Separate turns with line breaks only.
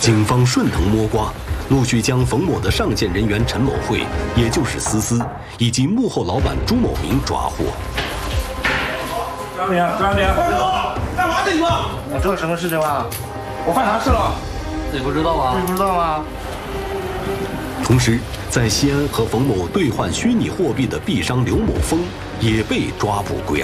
警方顺藤摸瓜，陆续将冯某的上线人员陈某慧，也就是思思，以及幕后老板朱某明抓获。
张明，快说，干嘛呢你们？
我知道什么事情了？
我犯啥事了？
你不知道吗？
你不知道吗？
同时，在西安和冯某兑换虚拟货币的币商刘某峰也被抓捕归案。